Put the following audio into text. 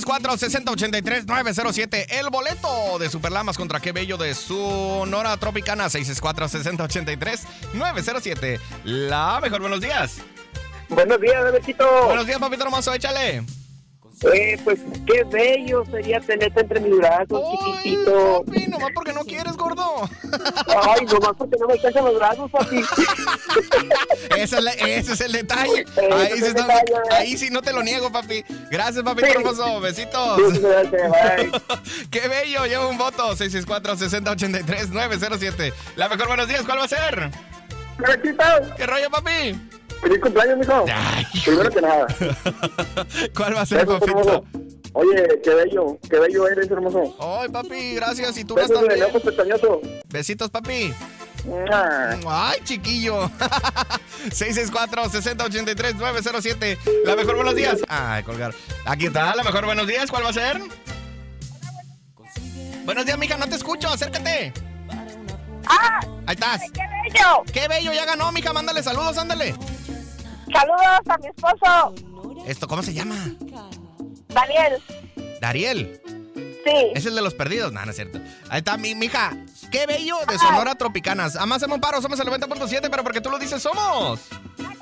664-6083-907. El boleto de Superlamas contra Qué Bello de Sonora Tropicana. 664-6083-907. La mejor, buenos días. Buenos días, bebecito. Buenos días, papito hermoso, échale. Pues qué bello sería tenerte entre mis brazos, chiquitito. Papi, nomás porque no quieres, gordo. Ay, nomás porque no me alcanzan los brazos, papi. Ese es el detalle. Ahí sí no te lo niego, papi. Gracias, papito hermoso. Besitos. Qué bello, lleva un voto. 664-6083-907. La mejor, buenos días, ¿cuál va a ser? ¿Qué rollo, papi? Feliz cumpleaños, mijo. Primero que nada. ¿Cuál va a ser, papito? Oye, qué bello eres, hermoso. Ay, papi, gracias. Y tú besos también. de loco pestañoso. Besitos, papi. Ay, chiquillo. 664-6083-907. La mejor, buenos días. Ay, colgar. Aquí está, la mejor, buenos días. ¿Cuál va a ser? Buenos días, mija, no te escucho. Acércate. Ahí estás. ¡Qué bello! Qué bello, ya ganó, mija. Mándale saludos, ándale. Saludos a mi esposo. ¿Cómo se llama? Daniel. Dariel. Sí. Es el de los perdidos. No, no es cierto. Ahí está, mija. Qué bello de Sonora Tropicanas. Además, hacemos un paro. Somos el 90.7, pero porque tú lo dices, somos.